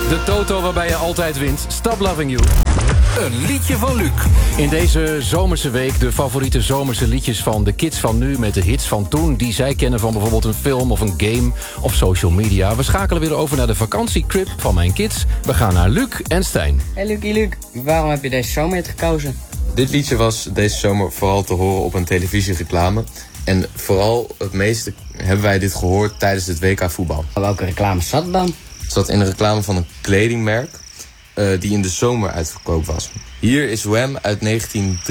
De toto waarbij je altijd wint. Stop Loving You. Een liedje van Luc. In deze zomerse week de favoriete zomerse liedjes van de kids van nu... met de hits van toen die zij kennen van bijvoorbeeld een film of een game of social media. We schakelen weer over naar de vakantietrip van mijn kids. We gaan naar Luc en Stijn. Hey Luc, waarom heb je deze zomerhit gekozen? Dit liedje was deze zomer vooral te horen op een televisiereclame. En vooral het meeste hebben wij dit gehoord tijdens het WK voetbal. Welke reclame zat het dan? Het zat in een reclame van een kledingmerk die in de zomer uitverkoop was. Hier is Wham uit 19